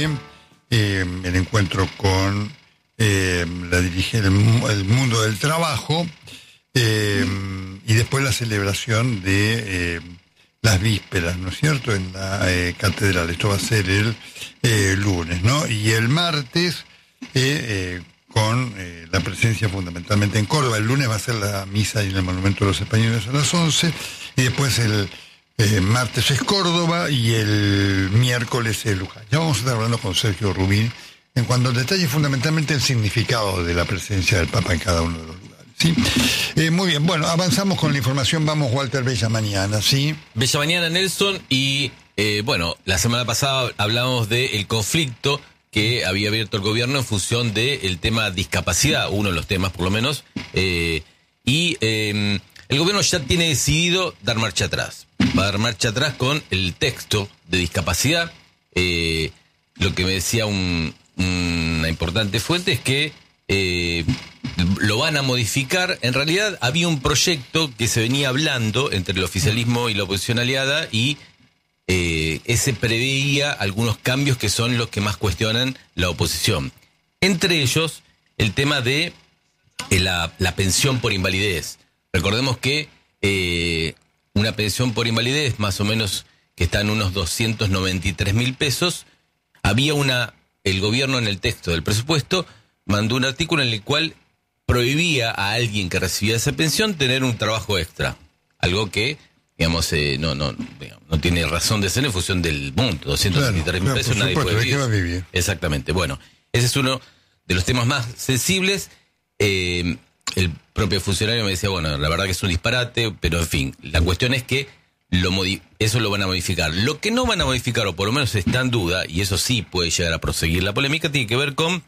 noche, el encuentro con el mundo del trabajo, y después la celebración de las vísperas, ¿no es cierto?, en la catedral. Esto va a ser el lunes, ¿no? Y el martes, con la presencia fundamentalmente en Córdoba. El lunes va a ser la misa en el Monumento de los Españoles a las 11, y después el martes es Córdoba y el miércoles es Luján. Ya vamos a estar hablando con Sergio Rubín en cuanto al detalle, fundamentalmente el significado de la presencia del Papa en cada uno de los lugares, ¿sí? Muy bien, bueno, avanzamos con la información. Vamos, Walter, Bella Mañana, ¿sí? Bella Mañana, Nelson, y bueno, la semana pasada hablamos del conflicto que había abierto el gobierno en función del tema discapacidad, uno de los temas por lo menos, y el gobierno ya tiene decidido dar marcha atrás. Va a dar marcha atrás con el texto de discapacidad. Lo que me decía una importante fuente es que lo van a modificar. En realidad había un proyecto que se venía hablando entre el oficialismo y la oposición aliada, y ese preveía algunos cambios que son los que más cuestionan la oposición. Entre ellos, el tema de la pensión por invalidez. Recordemos que una pensión por invalidez, más o menos, que está en unos 293.000 pesos, el gobierno en el texto del presupuesto mandó un artículo en el cual prohibía a alguien que recibía esa pensión tener un trabajo extra. Algo que, digamos, no tiene razón de ser en función del monto. 293.000 pesos, nadie puede vivir. Exactamente. Bueno, ese es uno de los temas más sensibles. El propio funcionario me decía, bueno, la verdad que es un disparate, pero en fin, la cuestión es que eso lo van a modificar. Lo que no van a modificar, o por lo menos está en duda, y eso sí puede llegar a proseguir la polémica, tiene que ver con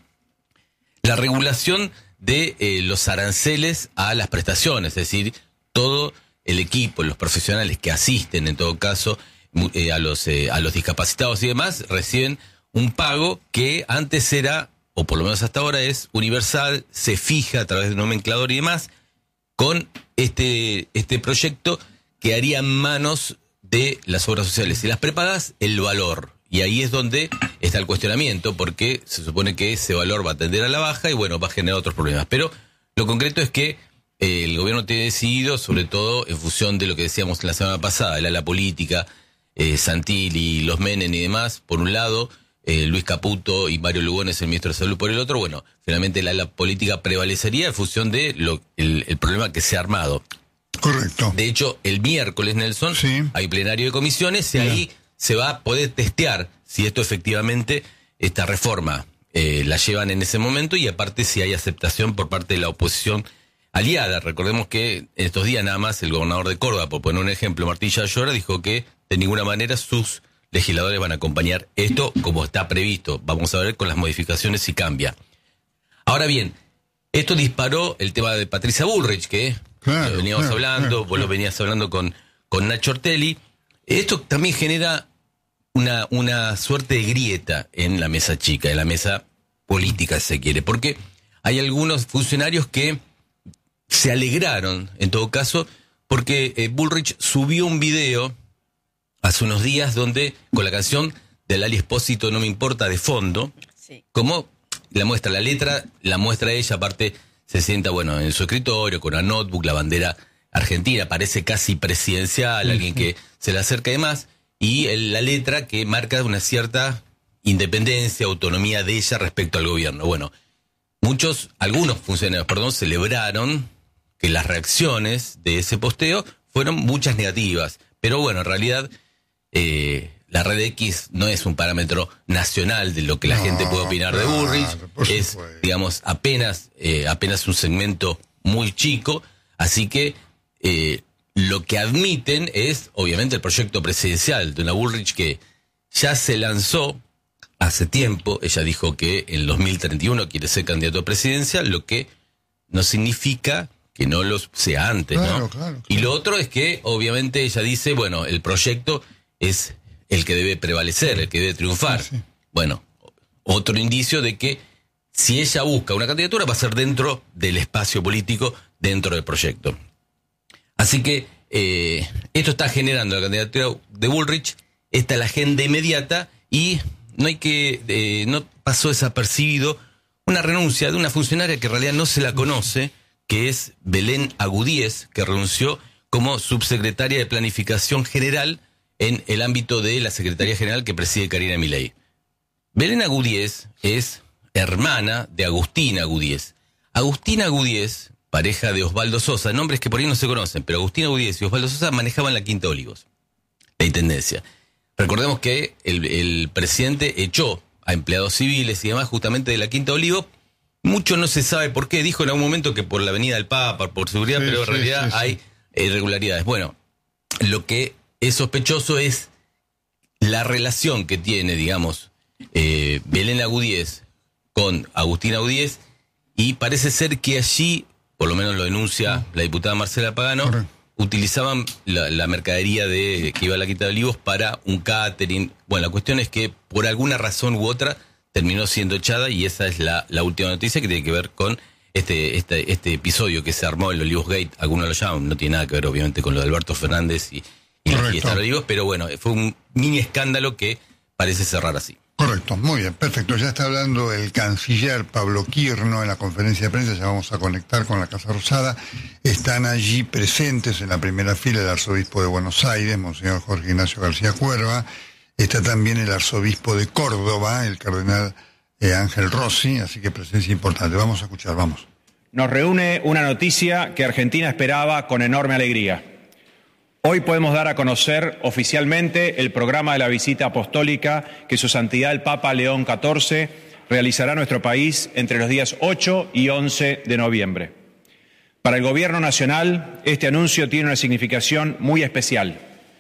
la regulación de los aranceles a las prestaciones, es decir, todo el equipo, los profesionales que asisten, en todo caso, a los discapacitados y demás, reciben un pago que antes era, o por lo menos hasta ahora es universal, se fija a través de nomenclador y demás. Con este proyecto quedaría en manos de las obras sociales y las prepagas el valor. Y ahí es donde está el cuestionamiento, porque se supone que ese valor va a tender a la baja y bueno, va a generar otros problemas. Pero lo concreto es que el gobierno tiene decidido, sobre todo en función de lo que decíamos la semana pasada, el ala política, Santilli, los Menem y demás, por un lado, Luis Caputo y Mario Lugones, el ministro de Salud, por el otro. Bueno, finalmente la política prevalecería en función de el problema que se ha armado. Correcto. De hecho, el miércoles, Nelson, sí, hay plenario de comisiones y ahí se va a poder testear si esto efectivamente, esta reforma, la llevan en ese momento, y aparte si hay aceptación por parte de la oposición aliada. Recordemos que en estos días nada más el gobernador de Córdoba, por poner un ejemplo, Martín Ayora, dijo que de ninguna manera sus legisladores van a acompañar esto como está previsto. Vamos a ver con las modificaciones si cambia. Ahora bien, esto disparó el tema de Patricia Bullrich, que veníamos hablando, vos lo venías hablando con Nacho Ortelli. Esto también genera una suerte de grieta en la mesa chica, en la mesa política, si se quiere, porque hay algunos funcionarios que se alegraron, en todo caso, porque Bullrich subió un video hace unos días donde, con la canción de Lali Espósito, No me importa, de fondo, sí, como la muestra, la letra, la muestra ella, aparte se sienta, bueno, en su escritorio, con una notebook, la bandera argentina, parece casi presidencial, alguien que se le acerca y demás, y la letra que marca una cierta independencia, autonomía de ella respecto al gobierno. Bueno, algunos funcionarios, celebraron que las reacciones de ese posteo fueron muchas negativas, pero bueno, en realidad la red X no es un parámetro nacional de lo que la gente puede opinar de Bullrich, es, digamos, apenas un segmento muy chico, así que lo que admiten es, obviamente, el proyecto presidencial de una Bullrich que ya se lanzó hace tiempo. Ella dijo que en 2031 quiere ser candidato a presidencia, lo que no significa que no lo sea antes, ¿no? Claro. Y lo otro es que, obviamente, ella dice, bueno, el proyecto es el que debe prevalecer, el que debe triunfar. Sí. Bueno, otro indicio de que si ella busca una candidatura va a ser dentro del espacio político, dentro del proyecto. Así que esto está generando la candidatura de Bullrich, esta es la agenda inmediata, y no pasó desapercibido una renuncia de una funcionaria que en realidad no se la conoce, que es Belén Agudíez, que renunció como subsecretaria de Planificación General en el ámbito de la Secretaría General que preside Karina Milei. Belén Agudíez es hermana de Agustina Agudíez. Agustina Agudíez, pareja de Osvaldo Sosa, nombres que por ahí no se conocen, pero Agustina Agudíez y Osvaldo Sosa manejaban la Quinta Olivos, la intendencia. Recordemos que el presidente echó a empleados civiles y demás justamente de la Quinta Olivo. Mucho no se sabe por qué. Dijo en algún momento que por la Avenida del Papa, por seguridad, pero en realidad hay irregularidades. Bueno, lo que es sospechoso es la relación que tiene, digamos, Belén Agudíez con Agustina Agudíez, y parece ser que allí, por lo menos lo denuncia la diputada Marcela Pagano, utilizaban la mercadería que iba a la Quinta de Olivos para un catering. Bueno, la cuestión es que por alguna razón u otra terminó siendo echada, y esa es la última noticia que tiene que ver con este episodio que se armó, el Olivos Gate, algunos lo llaman, no tiene nada que ver obviamente con lo de Alberto Fernández y la fiesta de Olivos, pero bueno, fue un mini escándalo que parece cerrar así. Correcto, muy bien, perfecto. Ya está hablando el canciller Pablo Quirno en la conferencia de prensa, ya vamos a conectar con la Casa Rosada. Están allí presentes en la primera fila el arzobispo de Buenos Aires, Monseñor Jorge Ignacio García Cuerva. Está también el arzobispo de Córdoba, el cardenal Ángel Rossi, así que presencia importante. Vamos a escuchar, vamos. Nos reúne una noticia que Argentina esperaba con enorme alegría. Hoy podemos dar a conocer oficialmente el programa de la visita apostólica que Su Santidad el Papa León XIV realizará a nuestro país entre los días 8 y 11 de noviembre. Para el Gobierno Nacional, este anuncio tiene una significación muy especial.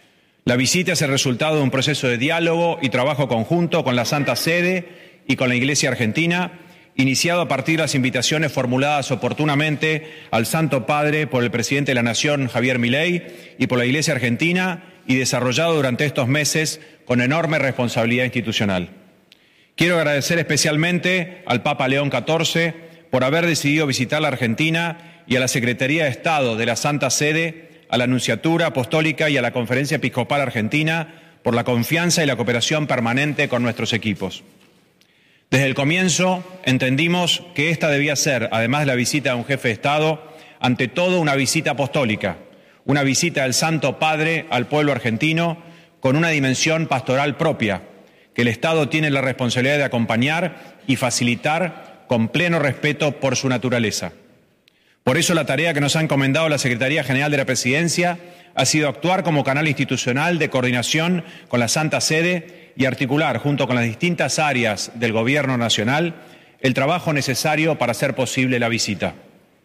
La visita es el resultado de un proceso de diálogo y trabajo conjunto con la Santa Sede y con la Iglesia Argentina, iniciado a partir de las invitaciones formuladas oportunamente al Santo Padre por el presidente de la Nación, Javier Milei, y por la Iglesia Argentina, y desarrollado durante estos meses con enorme responsabilidad institucional. Quiero agradecer especialmente al Papa León XIV por haber decidido visitar la Argentina, y a la Secretaría de Estado de la Santa Sede, a la Nunciatura Apostólica y a la Conferencia Episcopal Argentina por la confianza y la cooperación permanente con nuestros equipos. Desde el comienzo entendimos que esta debía ser, además de la visita de un jefe de Estado, ante todo una visita apostólica, una visita del Santo Padre al pueblo argentino con una dimensión pastoral propia, que el Estado tiene la responsabilidad de acompañar y facilitar con pleno respeto por su naturaleza. Por eso la tarea que nos ha encomendado la Secretaría General de la Presidencia ha sido actuar como canal institucional de coordinación con la Santa Sede y articular, junto con las distintas áreas del Gobierno Nacional, el trabajo necesario para hacer posible la visita.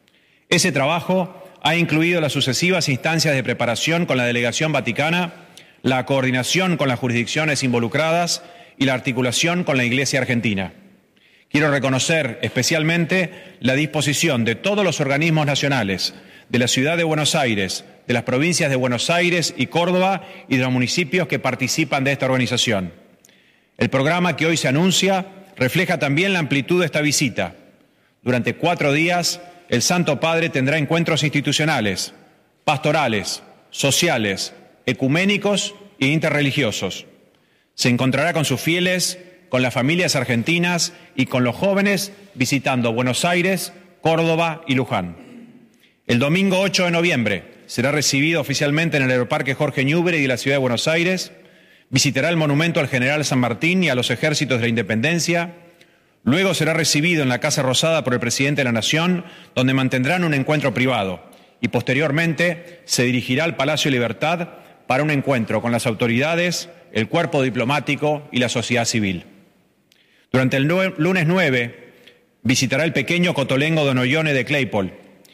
Ese trabajo ha incluido las sucesivas instancias de preparación con la Delegación Vaticana, la coordinación con las jurisdicciones involucradas y la articulación con la Iglesia Argentina. Quiero reconocer especialmente la disposición de todos los organismos nacionales, de la Ciudad de Buenos Aires, de las provincias de Buenos Aires y Córdoba y de los municipios que participan de esta organización. El programa que hoy se anuncia refleja también la amplitud de esta visita. Durante 4 días, el Santo Padre tendrá encuentros institucionales, pastorales, sociales, ecuménicos e interreligiosos. Se encontrará con sus fieles, con las familias argentinas y con los jóvenes visitando Buenos Aires, Córdoba y Luján. El domingo 8 de noviembre será recibido oficialmente en el Aeroparque Jorge Newbery de la Ciudad de Buenos Aires, visitará el monumento al General San Martín y a los ejércitos de la Independencia, luego será recibido en la Casa Rosada por el presidente de la Nación, donde mantendrán un encuentro privado, y posteriormente se dirigirá al Palacio Libertad para un encuentro con las autoridades, el cuerpo diplomático y la sociedad civil. Durante el lunes 9 visitará el pequeño Cotolengo Don Ollone de Claypole.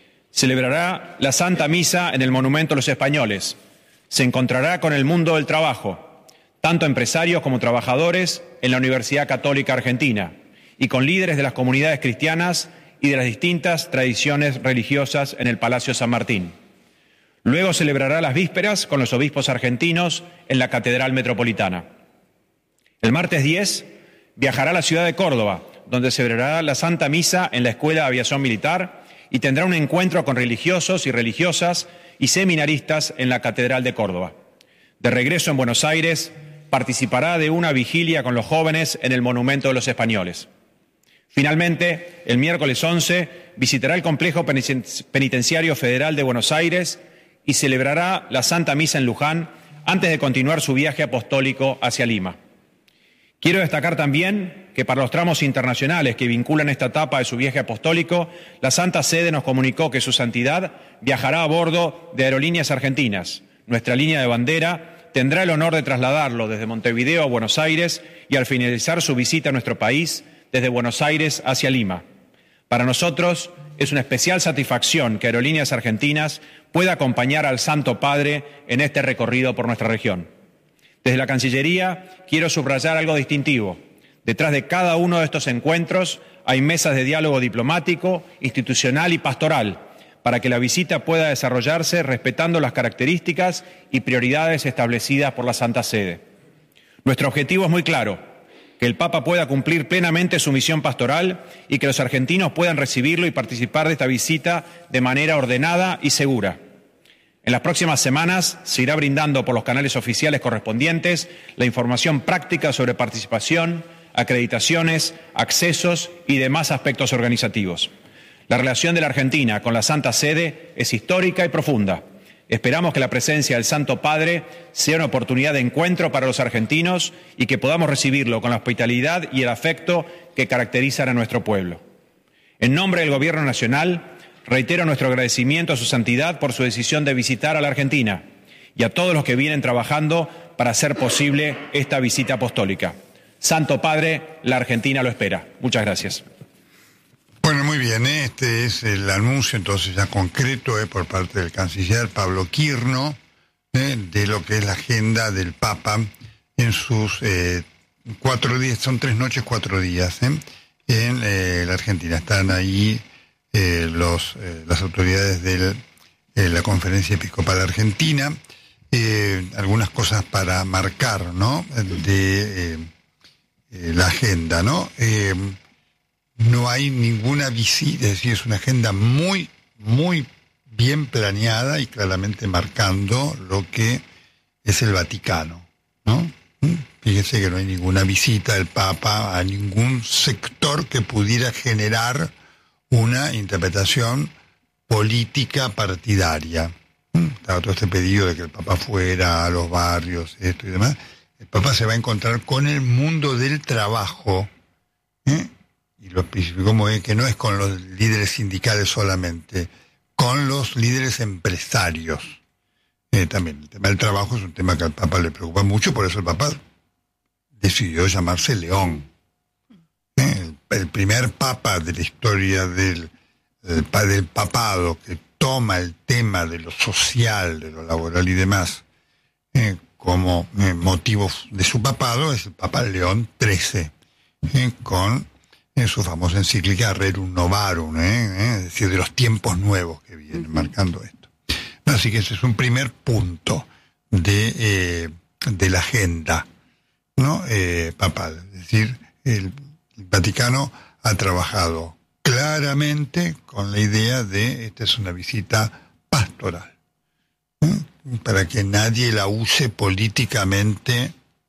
Celebrará la Santa Misa en el Monumento a los Españoles. Se encontrará con el mundo del trabajo, tanto empresarios como trabajadores, en la Universidad Católica Argentina, y con líderes de las comunidades cristianas y de las distintas tradiciones religiosas en el Palacio San Martín. Luego celebrará las vísperas con los obispos argentinos en la Catedral Metropolitana. El martes 10 viajará a la ciudad de Córdoba, donde celebrará la Santa Misa en la Escuela de Aviación Militar y tendrá un encuentro con religiosos y religiosas y seminaristas en la Catedral de Córdoba. De regreso en Buenos Aires, participará de una vigilia con los jóvenes en el Monumento de los Españoles. Finalmente, el miércoles 11 visitará el Complejo Penitenciario Federal de Buenos Aires y celebrará la Santa Misa en Luján antes de continuar su viaje apostólico hacia Lima. Quiero destacar también que para los tramos internacionales que vinculan esta etapa de su viaje apostólico, la Santa Sede nos comunicó que su santidad viajará a bordo de Aerolíneas Argentinas. Nuestra línea de bandera tendrá el honor de trasladarlo desde Montevideo a Buenos Aires y al finalizar su visita a nuestro país, desde Buenos Aires hacia Lima. Para nosotros es una especial satisfacción que Aerolíneas Argentinas pueda acompañar al Santo Padre en este recorrido por nuestra región. Desde la Cancillería quiero subrayar algo distintivo. Detrás de cada uno de estos encuentros hay mesas de diálogo diplomático, institucional y pastoral, para que la visita pueda desarrollarse respetando las características y prioridades establecidas por la Santa Sede. Nuestro objetivo es muy claro: que el Papa pueda cumplir plenamente su misión pastoral y que los argentinos puedan recibirlo y participar de esta visita de manera ordenada y segura. En las próximas semanas se irá brindando por los canales oficiales correspondientes la información práctica sobre participación, acreditaciones, accesos y demás aspectos organizativos. La relación de la Argentina con la Santa Sede es histórica y profunda. Esperamos que la presencia del Santo Padre sea una oportunidad de encuentro para los argentinos y que podamos recibirlo con la hospitalidad y el afecto que caracterizan a nuestro pueblo. En nombre del Gobierno Nacional, reitero nuestro agradecimiento a su santidad por su decisión de visitar a la Argentina y a todos los que vienen trabajando para hacer posible esta visita apostólica. Santo Padre, la Argentina lo espera. Muchas gracias. Bueno, muy bien, este es el anuncio entonces ya concreto por parte del canciller Pablo Quirno de lo que es la agenda del Papa en sus 4 días, son 3 noches, 4 días en la Argentina. Están ahí las autoridades de la Conferencia Episcopal Argentina, algunas cosas para marcar, ¿no?, de la agenda, ¿no? No hay ninguna visita, es decir, es una agenda muy, muy bien planeada y claramente marcando lo que es el Vaticano, ¿no? Fíjese que no hay ninguna visita del Papa a ningún sector que pudiera generar una interpretación política partidaria. Estaba todo este pedido de que el Papa fuera a los barrios, esto y demás. El Papa se va a encontrar con el mundo del trabajo, y lo especificó como que no es con los líderes sindicales solamente, con los líderes empresarios. También el tema del trabajo es un tema que al Papa le preocupa mucho, por eso el Papa decidió llamarse León. El primer Papa de la historia del papado que toma el tema de lo social, de lo laboral y demás, como motivo de su papado es el Papa León XIII, con su famosa encíclica Rerum Novarum, es decir, de los tiempos nuevos que vienen marcando esto. Así que ese es un primer punto de la agenda, ¿no?, papal. Es decir, el Vaticano ha trabajado claramente con la idea de esta es una visita pastoral, para que nadie la use políticamente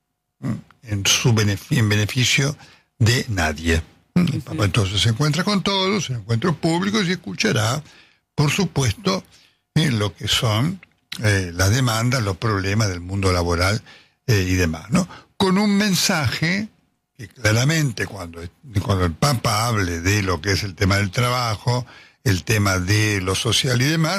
en beneficio de nadie. El Papa entonces se encuentra con todos, en encuentros públicos, y escuchará, por supuesto, lo que son las demandas, los problemas del mundo laboral y demás, ¿no? Con un mensaje que claramente cuando el Papa hable de lo que es el tema del trabajo, el tema de lo social y demás,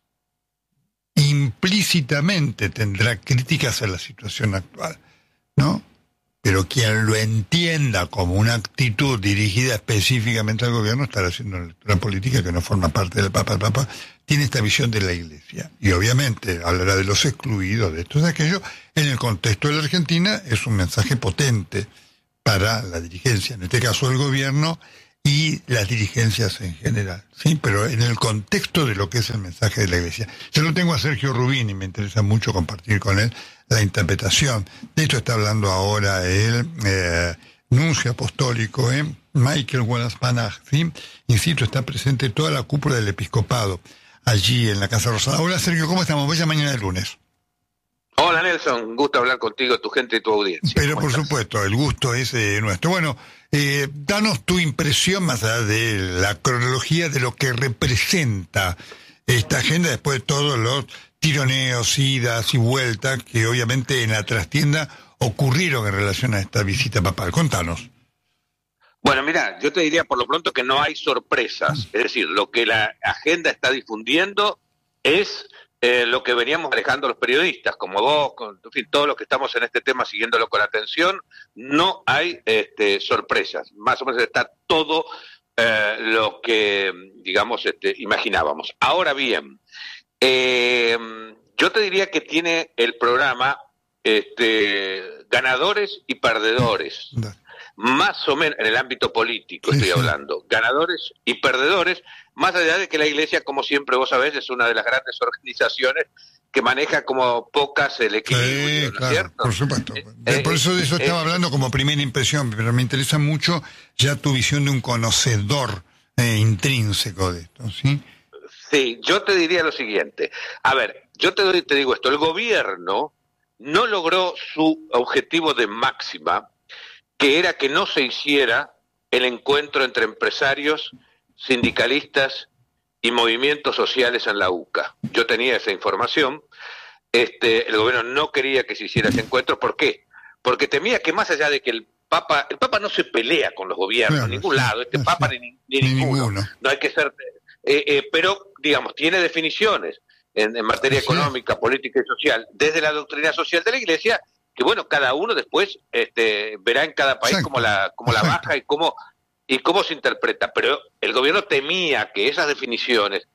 implícitamente tendrá críticas a la situación actual, ¿no? Pero quien lo entienda como una actitud dirigida específicamente al gobierno estará haciendo una lectura política que no forma parte del Papa. El Papa tiene esta visión de la Iglesia y obviamente hablará de los excluidos, de esto y de aquello. En el contexto de la Argentina es un mensaje potente para la dirigencia, en este caso el gobierno y las dirigencias en general, ¿sí? Pero en el contexto de lo que es el mensaje de la Iglesia. Yo lo tengo a Sergio Rubín y me interesa mucho compartir con él la interpretación. De esto está hablando ahora el nuncio apostólico, Michael Wallace-Panach, ¿sí? Insisto, está presente toda la cúpula del episcopado allí en la Casa Rosada. Hola Sergio, ¿cómo estamos? Bella mañana de lunes. Hola Nelson, gusto hablar contigo, tu gente y tu audiencia. Pero por supuesto, el gusto es nuestro. Bueno, danos tu impresión más allá de la cronología de lo que representa esta agenda después de todos los tironeos, idas y vueltas que obviamente en la trastienda ocurrieron en relación a esta visita papal. Contanos. Bueno, mira, yo te diría por lo pronto que no hay sorpresas, es decir, lo que la agenda está difundiendo es lo que veníamos manejando los periodistas, como vos, en fin, todos los que estamos en este tema siguiéndolo con atención, no hay sorpresas, más o menos está todo lo que, digamos, imaginábamos. Ahora bien, yo te diría que tiene el programa ganadores y perdedores. Más o menos en el ámbito político estoy hablando, ganadores y perdedores, más allá de que la Iglesia, como siempre vos sabés, es una de las grandes organizaciones que maneja como pocas el equilibrio, ¿no es cierto? Por supuesto. Por eso de eso estaba hablando como primera impresión, pero me interesa mucho ya tu visión de un conocedor intrínseco de esto, ¿sí? Sí, yo te diría lo siguiente. A ver, yo te digo esto, el gobierno no logró su objetivo de máxima, que era que no se hiciera el encuentro entre empresarios, sindicalistas y movimientos sociales en la UCA. Yo tenía esa información, el gobierno no quería que se hiciera ese encuentro. ¿Por qué? Porque temía que más allá de que el Papa no se pelea con los gobiernos, en ningún lado, Papa ni ninguno, no hay que ser, pero digamos, tiene definiciones en materia económica, política y social, desde la doctrina social de la Iglesia, que bueno, cada uno después verá en cada país cómo la baja y cómo se interpreta. Pero el gobierno temía que esas definiciones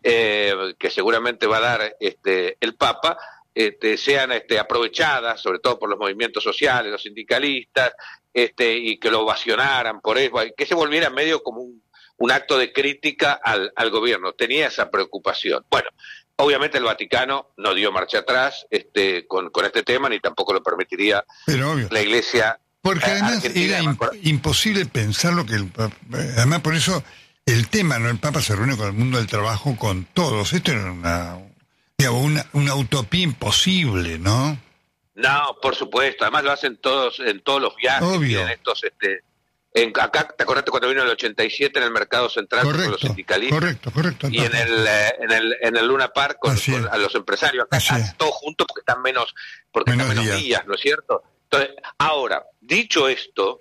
que seguramente va a dar el Papa sean aprovechadas, sobre todo por los movimientos sociales, los sindicalistas, y que lo ovacionaran por eso, y que se volviera medio como un acto de crítica al gobierno. Tenía esa preocupación. Bueno, obviamente el Vaticano no dio marcha atrás con este tema, ni tampoco lo permitiría la Iglesia. Porque además Argentina, era imposible pensar lo que además por eso el tema, ¿no? El Papa se reúne con el mundo del trabajo, con todos. Esto era una utopía imposible, ¿no? No, por supuesto. Además lo hacen todos en todos los viajes. Obvio. En estos, acá, ¿te acordaste cuando vino en el 87 en el Mercado Central con los sindicalistas? Correcto. Y en el Luna Park con a los empresarios. Acá están todos juntos porque están menos días, ¿no es cierto? Entonces, ahora, dicho esto,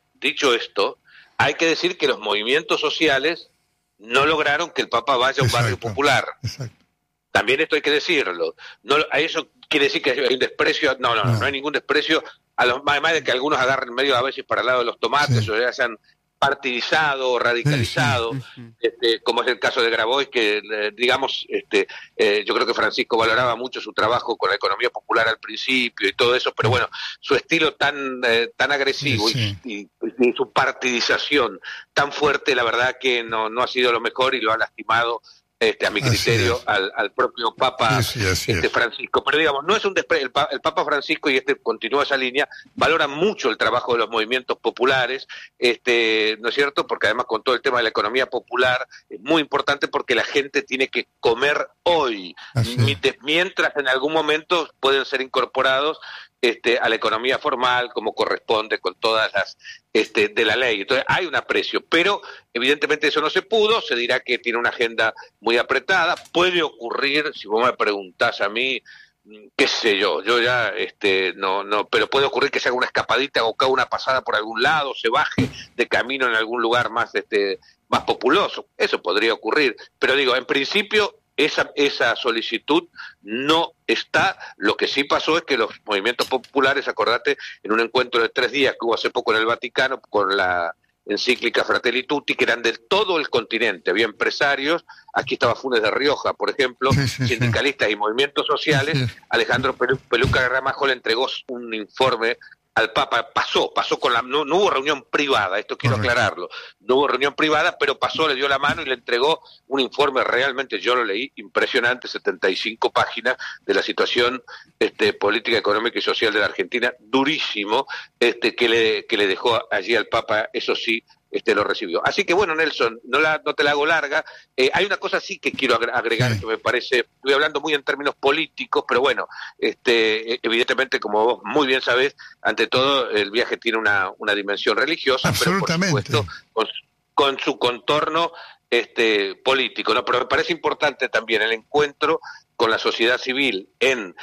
hay que decir que los movimientos sociales no lograron que el Papa vaya a un barrio popular. Exacto. También esto hay que decirlo. No, a eso quiere decir que hay un desprecio. No hay ningún desprecio. Además de que algunos agarren medio a veces para el lado de los tomates, o ya se han partidizado o radicalizado, como es el caso de Grabois, que digamos, yo creo que Francisco valoraba mucho su trabajo con la economía popular al principio y todo eso, pero bueno, su estilo tan agresivo y su partidización tan fuerte, la verdad que no ha sido lo mejor y lo ha lastimado, a mi criterio, al propio Papa Francisco. Pero digamos, no es un el Papa Francisco, y continúa esa línea, valora mucho el trabajo de los movimientos populares, ¿no es cierto? Porque además con todo el tema de la economía popular es muy importante porque la gente tiene que comer hoy, mientras en algún momento pueden ser incorporados a la economía formal como corresponde con todas las de la ley. Entonces hay un aprecio, pero evidentemente eso no se pudo. Se dirá que tiene una agenda muy apretada. Puede ocurrir, si vos me preguntás a mí, qué sé yo ya no, pero puede ocurrir que se haga una escapadita o que haga una pasada por algún lado, se baje de camino en algún lugar más más populoso. Eso podría ocurrir, pero digo, en principio esa solicitud no está. Lo que sí pasó es que los movimientos populares, acordate, en un encuentro de 3 días que hubo hace poco en el Vaticano con la encíclica Fratelli Tutti, que eran de todo el continente, había empresarios, aquí estaba Funes de Rioja, por ejemplo, sindicalistas y movimientos sociales. Alejandro Peluca Gramajo le entregó un informe al Papa, pasó con no hubo reunión privada, esto quiero aclararlo, no hubo reunión privada, pero pasó, le dio la mano y le entregó un informe, realmente yo lo leí, impresionante, 75 páginas de la situación política, económica y social de la Argentina, durísimo, que le dejó allí al Papa, eso sí, lo recibió. Así que bueno, Nelson, no te la hago larga. Hay una cosa sí que quiero agregar que me parece, estoy hablando muy en términos políticos, pero bueno, evidentemente, como vos muy bien sabés, ante todo el viaje tiene una dimensión religiosa, pero por supuesto con su contorno político, ¿no? Pero me parece importante también el encuentro con la sociedad civil en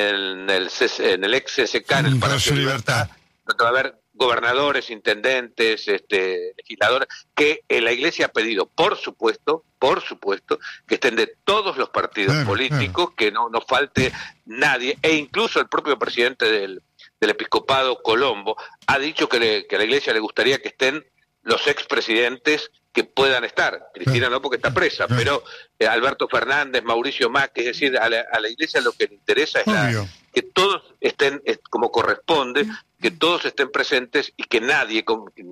el ex CSK, en el Palacio de Libertad, donde va a haber gobernadores, intendentes, legisladores, que la Iglesia ha pedido, por supuesto, que estén de todos los partidos políticos, que no falte nadie, e incluso el propio presidente del Episcopado, Colombo, ha dicho que a la Iglesia le gustaría que estén los expresidentes que puedan estar. Cristina no, porque está presa, pero Alberto Fernández, Mauricio Macri, es decir, a la Iglesia lo que le interesa es que todos estén como corresponde, que todos estén presentes y que nadie,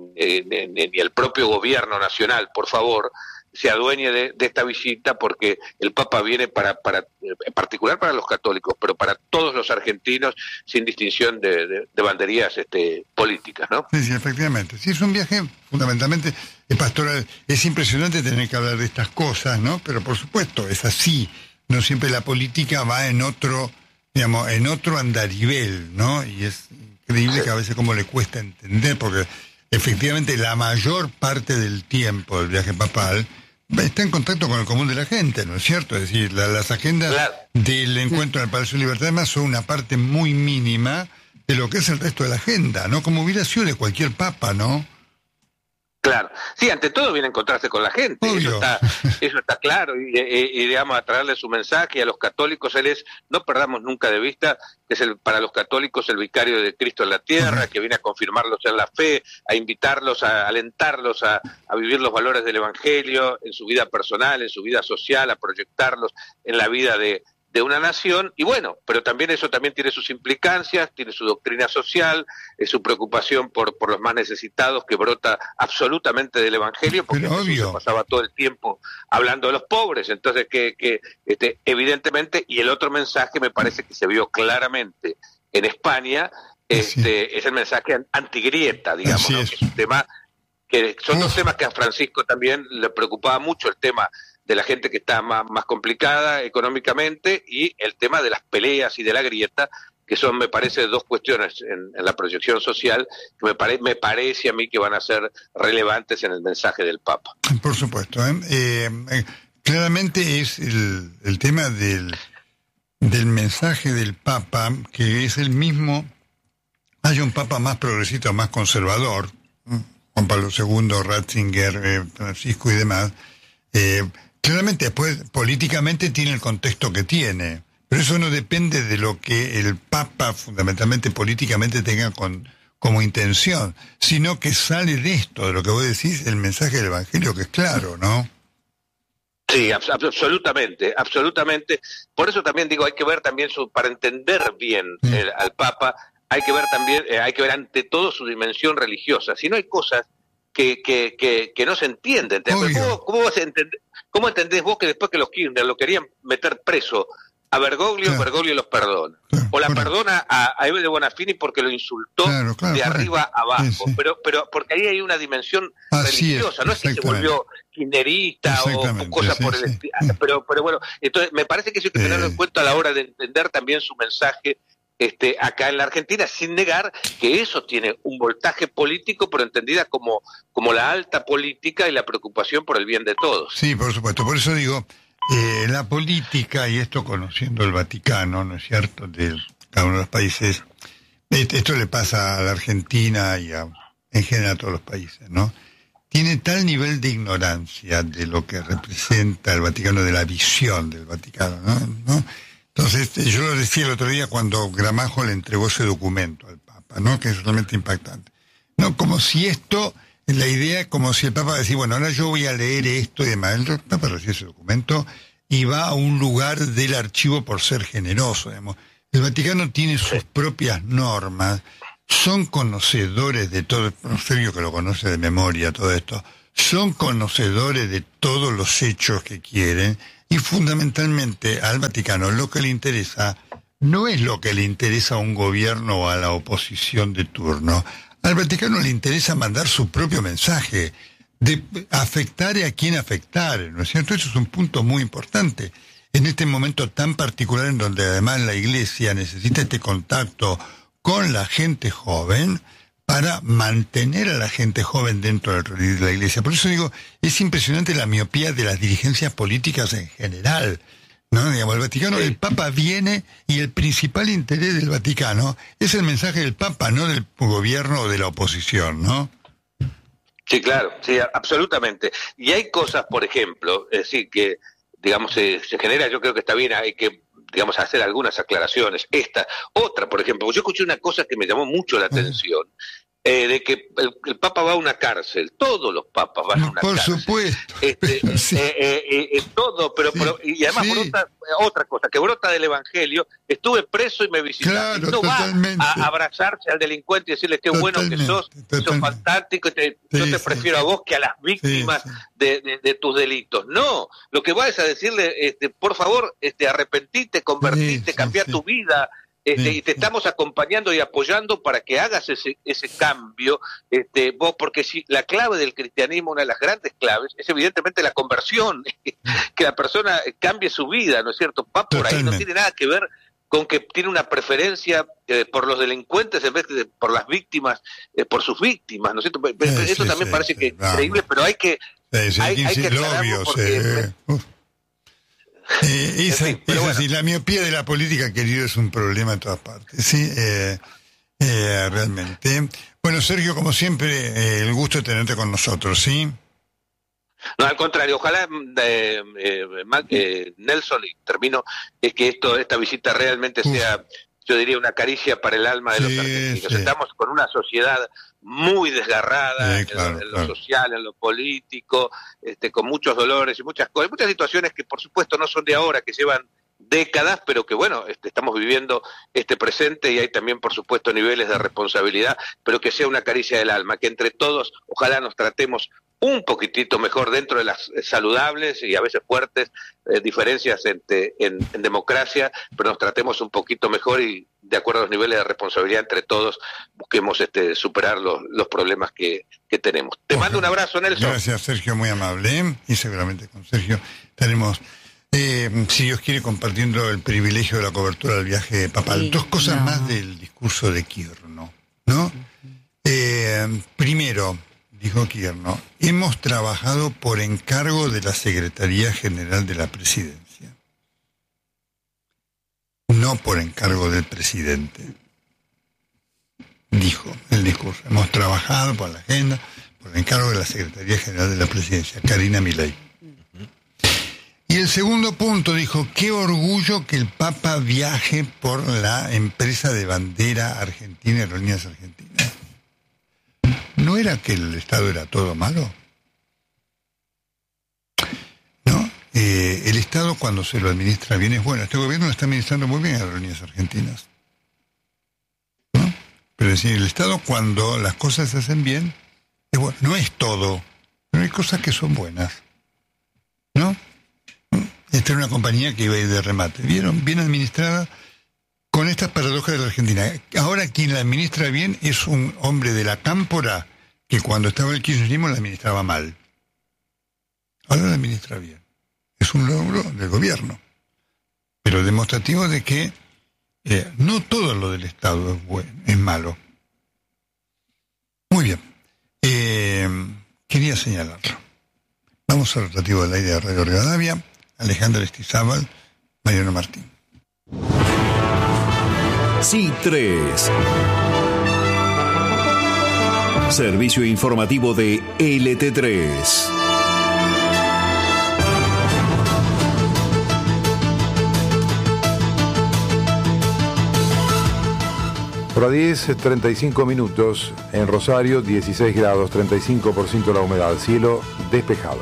ni el propio gobierno nacional, por favor, se adueñe de esta visita, porque el Papa viene en particular para los católicos, pero para todos los argentinos, sin distinción de banderías políticas, ¿no? Sí, efectivamente. Sí, es un viaje fundamentalmente pastoral. Es impresionante tener que hablar de estas cosas, ¿no? Pero por supuesto, es así. No siempre la política va en otro andarivel, ¿no? Y es increíble que a veces como le cuesta entender, porque efectivamente la mayor parte del tiempo del viaje papal está en contacto con el común de la gente, ¿no es cierto? Es decir, las agendas del encuentro en el Palacio de Libertad además son una parte muy mínima de lo que es el resto de la agenda, ¿no? Como hubiera sido de cualquier papa, ¿no? Claro, sí, ante todo viene a encontrarse con la gente, eso está claro, y digamos, a traerle su mensaje a los católicos. Él es, no perdamos nunca de vista, que es para los católicos el vicario de Cristo en la tierra, que viene a confirmarlos en la fe, a invitarlos, a alentarlos a vivir los valores del Evangelio en su vida personal, en su vida social, a proyectarlos en la vida de una nación. Y bueno, pero también eso también tiene sus implicancias, tiene su doctrina social, su preocupación por los más necesitados, que brota absolutamente del Evangelio, porque Jesús pasaba todo el tiempo hablando de los pobres. Entonces que evidentemente, y el otro mensaje me parece que se vio claramente en España, es el mensaje antigrieta, digamos, ¿no? Que es un tema que son dos temas que a Francisco también le preocupaba mucho, el tema de la gente que está más complicada económicamente, y el tema de las peleas y de la grieta, que son, me parece, dos cuestiones en la proyección social que me parece a mí que van a ser relevantes en el mensaje del Papa. Por supuesto. Claramente es el tema del mensaje del Papa, que es el mismo. Hay un Papa más progresista, más conservador, Juan Pablo II, Ratzinger, Francisco y demás. Claramente después políticamente tiene el contexto que tiene, pero eso no depende de lo que el Papa fundamentalmente políticamente tenga como intención, sino que sale de esto, de lo que vos decís, el mensaje del Evangelio, que es claro, ¿no? Sí, absolutamente. Por eso también digo, hay que ver también para entender bien al Papa, hay que ver también, hay que ver ante todo su dimensión religiosa. Si no, hay cosas que no se entienden. ¿Cómo vas a entender? ¿Cómo entendés vos que después que los Kirchner lo querían meter preso a Bergoglio, Bergoglio los perdona? O la perdona a Eve de Bonafini porque lo insultó de arriba abajo. Sí. Pero porque ahí hay una dimensión religiosa, no es que se volvió kirchnerista o cosas por el estilo. Pero bueno, entonces me parece que eso hay que tenerlo en cuenta a la hora de entender también su mensaje acá en la Argentina, sin negar que eso tiene un voltaje político, pero entendida como la alta política y la preocupación por el bien de todos. Sí, por supuesto. Por eso digo, la política, y esto conociendo el Vaticano, ¿no es cierto?, de cada uno de los países, esto le pasa a la Argentina y en general a todos los países, ¿no? Tiene tal nivel de ignorancia de lo que representa el Vaticano, de la visión del Vaticano, ¿no? Entonces, yo lo decía el otro día cuando Gramajo le entregó ese documento al Papa, ¿no? Que es realmente impactante. No, como si la idea, como si el Papa decía, bueno, ahora yo voy a leer esto y demás. El Papa recibe ese documento y va a un lugar del archivo por ser generoso, digamos. El Vaticano tiene sus propias normas, son conocedores de todo, Sergio que lo conoce de memoria todo esto, son conocedores de todos los hechos que quieren. Y fundamentalmente al Vaticano lo que le interesa no es lo que le interesa a un gobierno o a la oposición de turno. al Vaticano le interesa mandar su propio mensaje, de afectare a quien afectare, ¿no es cierto? Eso es un punto muy importante. En este momento tan particular en donde además la Iglesia necesita este contacto con la gente joven para mantener a la gente joven dentro de la Iglesia. Por eso digo, es impresionante la miopía de las dirigencias políticas en general, ¿no? Digamos, el Vaticano, el Papa viene y el principal interés del Vaticano es el mensaje del Papa, no del gobierno o de la oposición, ¿no? Sí, claro, sí, absolutamente. Y hay cosas, por ejemplo, es decir, que, digamos, se genera, yo creo que está bien, hay que, digamos, hacer algunas aclaraciones. Otra, por ejemplo, yo escuché una cosa que me llamó mucho la atención, de que el Papa va a una cárcel, todos los papas van a una cárcel. Por supuesto. Todo, pero y además brota otra cosa, que brota del Evangelio, estuve preso y me visitaste. Claro, no totalmente. Va a abrazarse al delincuente y decirle qué bueno que sos fantástico, yo te prefiero a vos que a las víctimas de tus delitos. No, lo que va es a decirle, por favor, arrepentite, convertite, cambiar tu vida. Y te estamos acompañando y apoyando para que hagas ese cambio, vos, porque si la clave del cristianismo, una de las grandes claves, es evidentemente la conversión, que la persona cambie su vida, ¿no es cierto? Va por ahí, no tiene nada que ver con que tiene una preferencia por los delincuentes en vez de por las víctimas, por sus víctimas, ¿no es cierto? Eso también parece que es increíble, pero hay que aclararlo porque... La miopía de la política, querido, es un problema en todas partes. Sí, realmente. Bueno, Sergio, como siempre, el gusto de tenerte con nosotros, ¿sí? No, al contrario, ojalá, Nelson, y termino, es que esta visita realmente sea, yo diría, una caricia para el alma de los argentinos. Estamos con una sociedad muy desgarrada en lo social, en lo político, con muchos dolores y muchas cosas, muchas situaciones que por supuesto no son de ahora, que llevan décadas, pero que bueno, estamos viviendo este presente y hay también por supuesto niveles de responsabilidad, pero que sea una caricia del alma, que entre todos ojalá nos tratemos un poquitito mejor dentro de las saludables y a veces fuertes diferencias en democracia, pero nos tratemos un poquito mejor y de acuerdo a los niveles de responsabilidad entre todos busquemos superar los problemas que tenemos. Te mando un abrazo, Nelson. Gracias, Sergio, muy amable, y seguramente con Sergio estaremos, si Dios quiere, compartiendo el privilegio de la cobertura del viaje papal. Dos cosas más del discurso de Quirno, ¿no? Primero, dijo Quirno, hemos trabajado por encargo de la Secretaría General de la Presidencia, no por encargo del presidente. Dijo el discurso, hemos trabajado por la agenda, por encargo de la Secretaría General de la Presidencia, Karina Milei. Y el segundo punto dijo, qué orgullo que el Papa viaje por la empresa de bandera argentina, Aerolíneas Argentinas. ¿No era que el Estado era todo malo? No, el Estado cuando se lo administra bien es bueno. Este gobierno lo está administrando muy bien a Aerolíneas Argentinas, ¿no? Pero es decir, el Estado cuando las cosas se hacen bien es bueno. No es todo, pero hay cosas que son buenas, ¿no? Esta era una compañía que iba a ir de remate. ¿Vieron? Bien administrada, con estas paradojas de la Argentina. Ahora quien la administra bien es un hombre de la cámpora que cuando estaba el kirchnerismo la administraba mal. Ahora la administra bien. Es un logro del gobierno, pero demostrativo de que no todo lo del Estado es bueno, es malo. Muy bien. Quería señalarlo. Vamos al rotativo del aire de Radio Rivadavia. Alejandra Estizábal, Mariano Martín. C3. Servicio informativo de LT3. Hora 10, 35 minutos. En Rosario, 16 grados, 35% la humedad. Cielo despejado.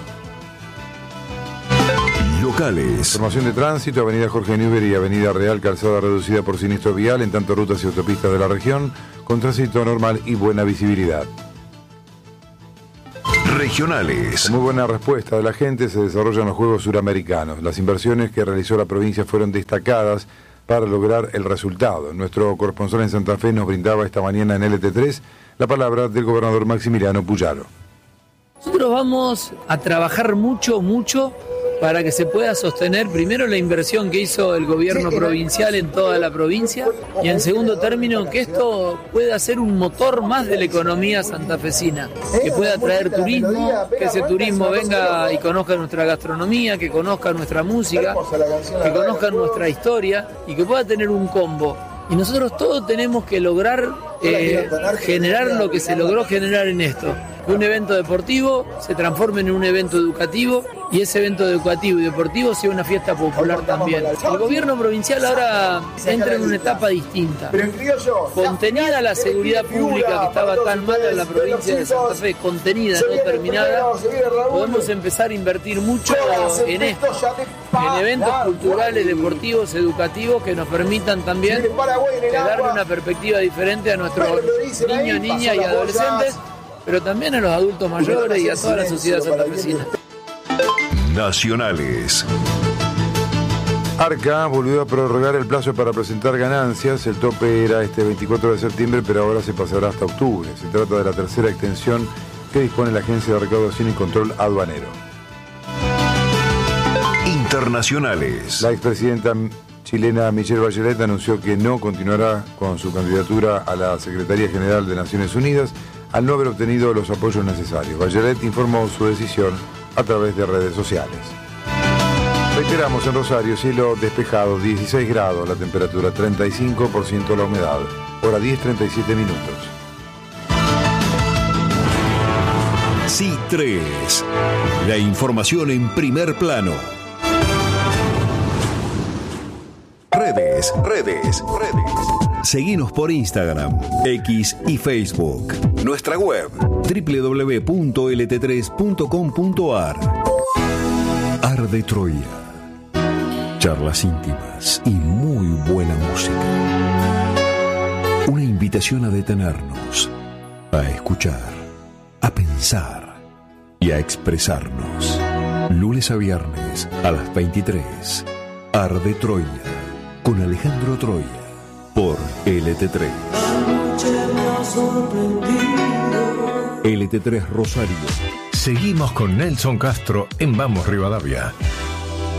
Locales. Información de tránsito, Avenida Jorge Newbery y Avenida Real, calzada reducida por siniestro vial en tanto rutas y autopistas de la región, con tránsito normal y buena visibilidad. Regionales. Con muy buena respuesta de la gente se desarrollan los Juegos Suramericanos. Las inversiones que realizó la provincia fueron destacadas para lograr el resultado. Nuestro corresponsal en Santa Fe nos brindaba esta mañana en LT3 la palabra del gobernador Maximiliano Puyaro. Nosotros vamos a trabajar mucho para que se pueda sostener primero la inversión que hizo el gobierno provincial en toda la provincia y en segundo término que esto pueda ser un motor más de la economía santafesina, que pueda traer turismo, que ese turismo venga y conozca nuestra gastronomía, que conozca nuestra música, que conozca nuestra historia y que pueda tener un combo. Y nosotros todos tenemos que lograr generar lo que se logró generar en esto. Que un evento deportivo se transforme en un evento educativo y ese evento educativo y deportivo sea una fiesta popular también. El gobierno provincial ahora entra en una etapa distinta. Contenida la seguridad pública que estaba tan mal en la provincia de Santa Fe, contenida, no terminada, podemos empezar a invertir mucho en esto, en eventos culturales, deportivos, educativos que nos permitan también darle una perspectiva diferente a nuestros niños, niñas y adolescentes, pero también a los adultos mayores y a toda la sociedad santafesina. Nacionales. Arca volvió a prorrogar el plazo para presentar ganancias. El tope era este 24 de septiembre, pero ahora se pasará hasta octubre. Se trata de la tercera extensión que dispone la Agencia de Recaudación y Control Aduanero. Internacionales. La expresidenta chilena Michelle Bachelet anunció que no continuará con su candidatura a la Secretaría General de Naciones Unidas al no haber obtenido los apoyos necesarios. Bachelet informó su decisión a través de redes sociales. Reiteramos, en Rosario, cielo despejado, 16 grados la temperatura, 35% la humedad, hora 10:37 minutos. C3, la información en primer plano. Redes. Seguinos por Instagram, X y Facebook. Nuestra web, www.lt3.com.ar. Arde Troya. Charlas íntimas y muy buena música. Una invitación a detenernos, a escuchar, a pensar y a expresarnos. Lunes a viernes a las 23. Arde Troya con Alejandro Troya por LT3. LT3 Rosario. Seguimos con Nelson Castro en Vamos Rivadavia.